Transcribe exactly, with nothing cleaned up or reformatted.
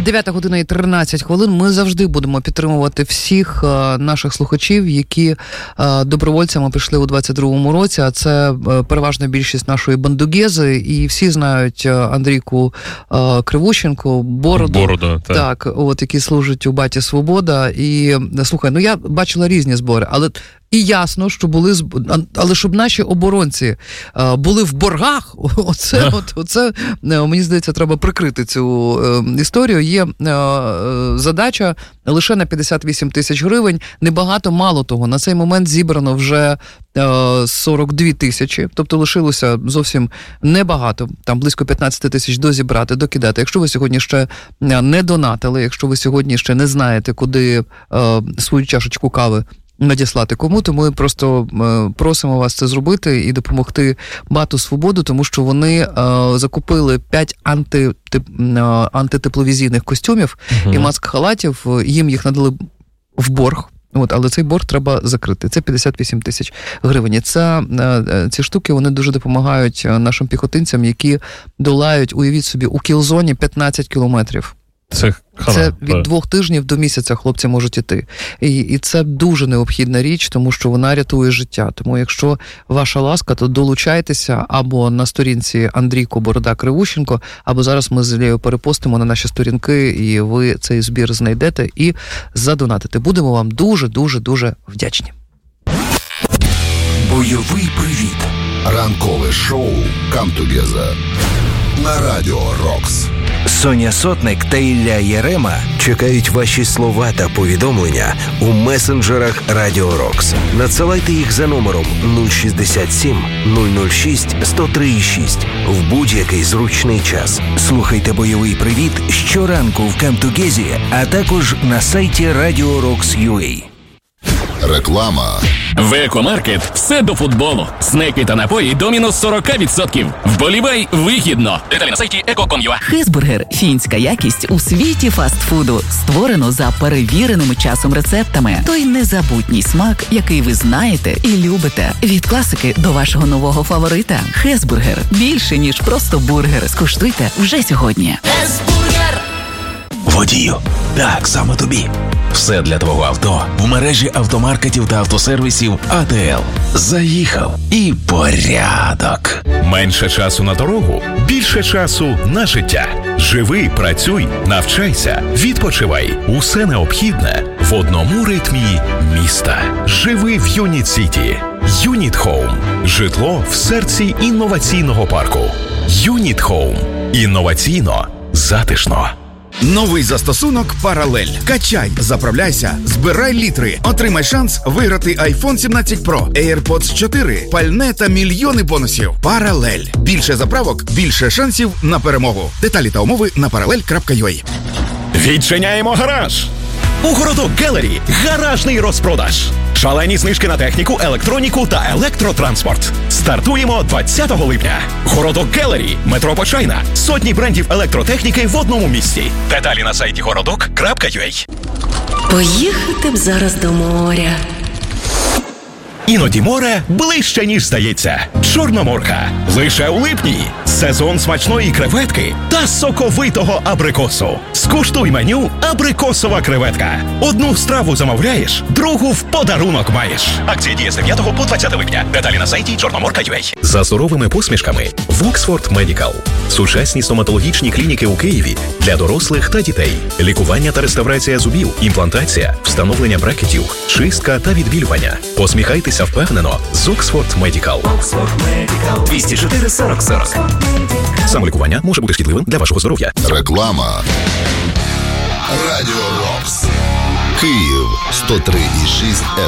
дев'ята година і тринадцять хвилин. Ми завжди будемо підтримувати всіх а, наших слухачів, які а, добровольцями пішли у двадцять другому році, а це а, переважна більшість нашої бандугези, і всі знають а, Андрійку а, Кривущенко, Бороду, Борода, так. так, от, які служать у Баті Свобода. І, слухай, ну я бачила різні збори, але і ясно, що були, але щоб наші оборонці а, були в боргах, оце, от, оце, мені здається, треба прикрити цю е, історію. Є е, задача лише на п'ятдесят вісім тисяч гривень, небагато, мало того, на цей момент зібрано вже е, сорок дві тисячі, тобто лишилося зовсім небагато, там близько п'ятнадцять тисяч дозібрати, докидати. Якщо ви сьогодні ще не донатили, якщо ви сьогодні ще не знаєте, куди е, свою чашечку кави надіслати кому, то ми просто е, просимо вас це зробити і допомогти Бату Свободу, тому що вони е, закупили п'ять антитеп, е, антитепловізійних костюмів угу. і маск-халатів, їм їх надали в борг. От, але цей борг треба закрити. Це п'ятдесят вісім тисяч гривень. Це, ці штуки, вони дуже допомагають нашим піхотинцям, які долають, уявіть собі, у кілзоні п'ятнадцять кілометрів. Це, це від двох тижнів до місяця хлопці можуть іти. І, і це дуже необхідна річ, тому що вона рятує життя. Тому якщо ваша ласка, то долучайтеся або на сторінці Андрійко Борода Кривущенко, або зараз ми з Іллею перепостимо на наші сторінки, і ви цей збір знайдете і задонатите. Будемо вам дуже-дуже-дуже вдячні. Бойовий привіт. Ранкове шоу «Come Together» на Радіо Рокс. Соня Сотник та Ілля Ярема чекають ваші слова та повідомлення у месенджерах Радіо Рокс. Надсилайте їх за номером нуль шістдесят сім нуль нуль шість сто три шість в будь-який зручний час. Слухайте бойовий привіт щоранку в Камтугезі, а також на сайті радіо рокс крапка ю а. Реклама. В Екомаркет все до футболу. Снеки та напої до мінус сорок відсотків. Вболівай вигідно. Деталі на сайті еко крапка ком крапка ю а. Хезбургер – фінська якість у світі фастфуду. Створено за перевіреними часом рецептами. Той незабутній смак, який ви знаєте і любите. Від класики до вашого нового фаворита. Хезбургер – більше, ніж просто бургер. Скуштуйте вже сьогодні. Хезбургер! Водію, так, саме тобі. Все для твого авто в мережі автомаркетів та автосервісів а те ел. Заїхав і порядок. Менше часу на дорогу, більше часу на життя. Живи, працюй, навчайся, відпочивай. Усе необхідне в одному ритмі міста. Живи в Юніт Сіті. Юніт Хоум. Житло в серці інноваційного парку. Юніт Хоум. Інноваційно, затишно. Новий застосунок «Паралель». Качай, заправляйся, збирай літри. Отримай шанс виграти айфон сімнадцять Про, ейрподс чотири, пальне та мільйони бонусів. «Паралель». Більше заправок, більше шансів на перемогу. Деталі та умови на паралель крапка ю а. Відчиняємо гараж! У Городок Галері гаражний розпродаж. Шалені знижки на техніку, електроніку та електротранспорт. Стартуємо двадцятого липня. Городок Галері, метро Почайна. Сотні брендів електротехніки в одному місці. Деталі на сайті городок крапка ю а. Поїхати б зараз до моря. Іноді море ближче, ніж здається. Чорноморка. Лише у липні. Сезон смачної креветки та соковитого абрикосу. Скуштуй меню «Абрикосова креветка». Одну страву замовляєш, другу в подарунок маєш. Акція діє з дев'ятого по двадцяте липня. Деталі на сайті чорноморка крапка ю а. За суровими посмішками Воксфорд Медикал. Сучасні стоматологічні клініки у Києві для дорослих та дітей. Лікування та реставрація зубів, імплантація, встановлення брекетів, чистка та відбілювання. Посміхайтеся впевнено з Оксфорд Медикал. двісті чотири сорок сорок. Самолікування може бути шкідливим для вашого здоров'я. Реклама. Радіо Рокс. Київ сто три і шість